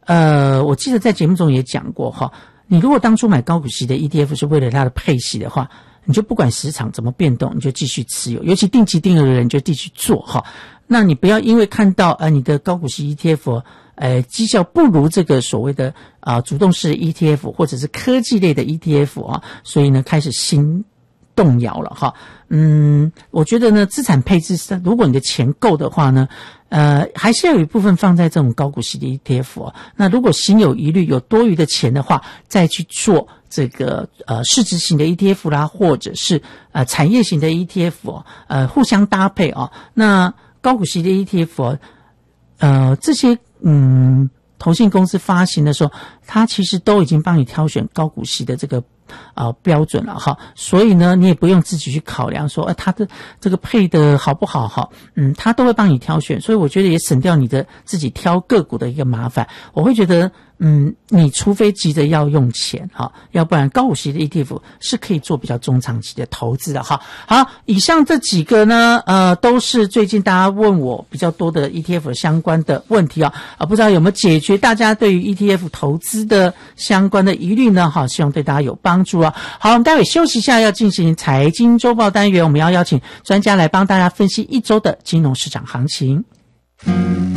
我记得在节目中也讲过哈，你如果当初买高股息的 ETF 是为了它的配息的话，你就不管市场怎么变动，你就继续持有，尤其定期定额的人就继续做哈。那你不要因为看到你的高股息 ETF绩效不如这个所谓的主动式的 ETF 或者是科技类的 ETF 所以呢开始心动摇了哈。我觉得呢资产配置上，如果你的钱够的话呢还是要有一部分放在这种高股息的 ETF 那如果心有疑虑有多余的钱的话，再去做这个市值型的 ETF 啦，或者是产业型的 ETF 互相搭配那高股息的 ETF这些投信公司发行的时候，它其实都已经帮你挑选高股息的这个标准了哈，所以呢你也不用自己去考量说它的这个配的好不好哈，它都会帮你挑选，所以我觉得也省掉你的自己挑个股的一个麻烦。我会觉得你除非急着要用钱要不然高股息的 ETF 是可以做比较中长期的投资的哈。好，以上这几个呢都是最近大家问我比较多的 ETF 相关的问题不知道有没有解决大家对于 ETF 投资的相关的疑虑呢希望对大家有帮助好，我们待会休息一下要进行财经周报单元，我们要邀请专家来帮大家分析一周的金融市场行情。